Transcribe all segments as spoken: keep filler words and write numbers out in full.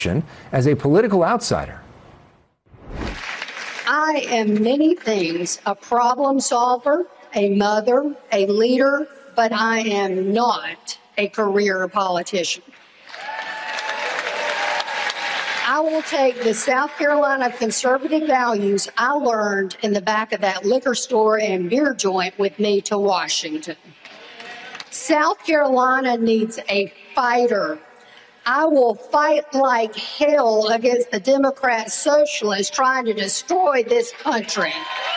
as a political outsider. I am many things, a problem solver, a mother, a leader, but I am not a career politician. I will take the South Carolina conservative values I learned in the back of that liquor store and beer joint with me to Washington. South Carolina needs a fighter. I will fight like hell against the Democrat socialists trying to destroy this country.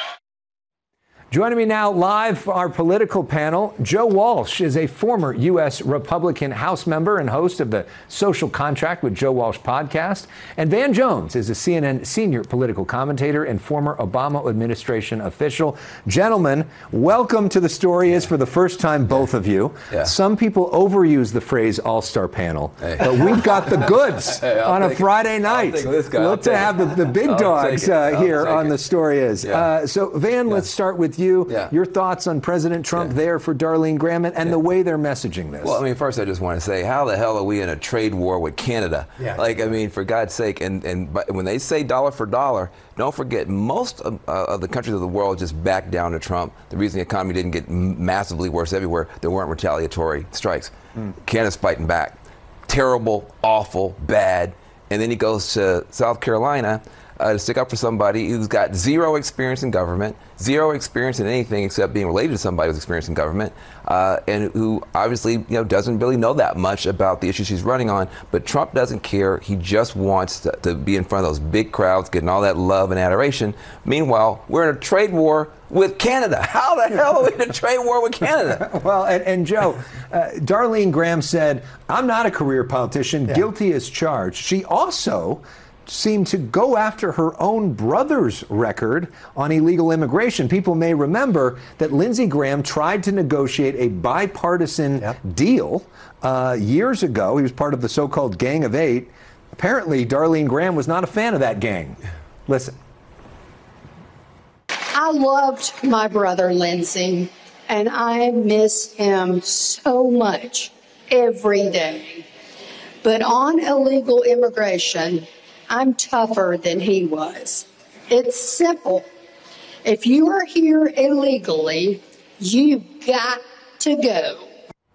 Joining me now live for our political panel, Joe Walsh is a former U S Republican House member and host of the Social Contract with Joe Walsh podcast. And Van Jones is a C N N senior political commentator and former Obama administration official. Gentlemen, welcome to The Story Is for the first time, both of you. Yeah. Some people overuse the phrase all-star panel, hey. but we've got the goods hey, on a Friday it. night. Look to have the, the big I'll dogs uh, here on it. The Story Is. Yeah. Uh, so, Van, yeah. let's start with you. You, yeah. Your thoughts on President Trump yeah. there for Darlene Graham and yeah. the way they're messaging this. Well, I mean, first I just want to say, how the hell are we in a trade war with Canada? Yeah. Like, I mean, for God's sake, and, and but when they say dollar for dollar, don't forget, most of, uh, of the countries of the world just backed down to Trump. The reason the economy didn't get massively worse everywhere, there weren't retaliatory strikes. Mm. Canada's fighting back. Terrible, awful, bad. And then he goes to South Carolina Uh, to stick up for somebody who's got zero experience in government, zero experience in anything except being related to somebody who's experienced in government, uh, and who obviously, you know, doesn't really know that much about the issues she's running on. But Trump doesn't care. He just wants to, to be in front of those big crowds, getting all that love and adoration. Meanwhile, we're in a trade war with Canada. How the hell are we in a trade war with Canada? Well, and, and Joe, uh, Darlene Graham said, I'm not a career politician, yeah. guilty as charged. She also seemed to go after her own brother's record on illegal immigration. People may remember that Lindsey Graham tried to negotiate a bipartisan yep. deal uh, years ago. He was part of the so-called Gang of Eight. Apparently, Darlene Graham was not a fan of that gang. Listen. I loved my brother, Lindsey, and I miss him so much every day. But on illegal immigration, I'm tougher than he was. It's simple. If you are here illegally, you've got to go.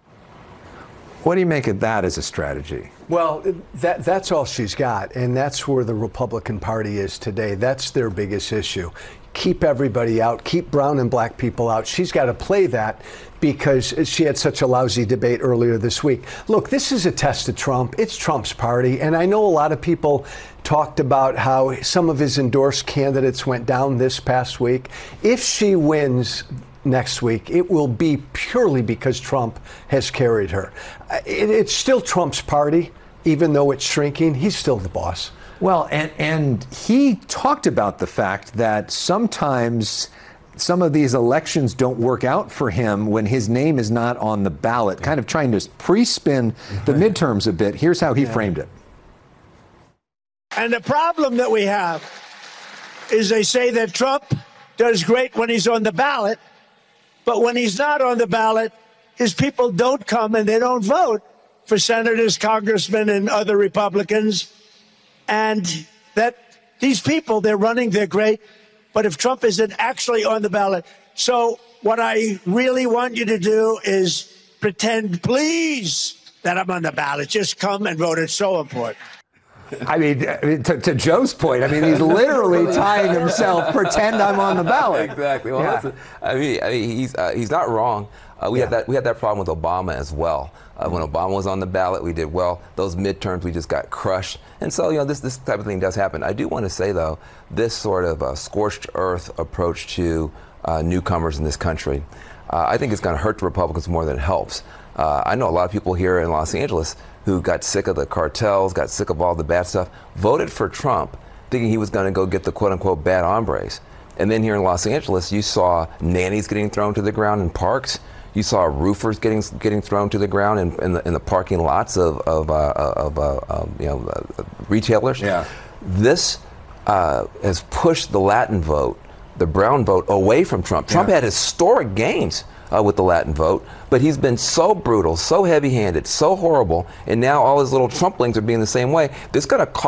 What do you make of that as a strategy? Well, that that's all she's got, and that's where the Republican Party is today. That's their biggest issue. Keep everybody out, keep brown and black people out. She's got to play that because she had such a lousy debate earlier this week. Look, this is a test of Trump. It's Trump's party, and I know a lot of people talked about how some of his endorsed candidates went down this past week. If she wins next week, it will be purely because Trump has carried her. It, it's still Trump's party, even though it's shrinking. He's still the boss. Well, and, and he talked about the fact that sometimes some of these elections don't work out for him when his name is not on the ballot, kind of trying to pre-spin the midterms a bit. Here's how he yeah. framed it. And the problem that we have is they say that Trump does great when he's on the ballot, but when he's not on the ballot, his people don't come and they don't vote for senators, congressmen, and other Republicans. And that these people, they're running, they're great, but if Trump isn't actually on the ballot. So what I really want you to do is pretend, please, that I'm on the ballot. Just come and vote. It's so important. I mean, to, to Joe's point, I mean, he's literally tying himself, pretend I'm on the ballot. Exactly. Well, yeah. listen, I mean, I mean, he's uh, he's not wrong. Uh, we yeah. had that we had that problem with Obama as well. Uh, when Obama was on the ballot, we did well. Those midterms, we just got crushed. And so, you know, this this type of thing does happen. I do want to say, though, this sort of uh, scorched earth approach to uh, newcomers in this country, uh, I think it's going to hurt the Republicans more than it helps. Uh, I know a lot of people here in Los Angeles who got sick of the cartels, got sick of all the bad stuff, voted for Trump, thinking he was going to go get the quote-unquote bad hombres. And then here in Los Angeles, you saw nannies getting thrown to the ground in parks. You saw roofers getting getting thrown to the ground in, in, the, in the parking lots of of, uh, of uh, um, you know uh, retailers. Yeah. This uh, has pushed the Latin vote, the brown vote, away from Trump. Trump yeah. had historic gains uh, with the Latin vote. But he's been so brutal, so heavy-handed, so horrible, and now all his little Trumplings are being the same way. This is going to cost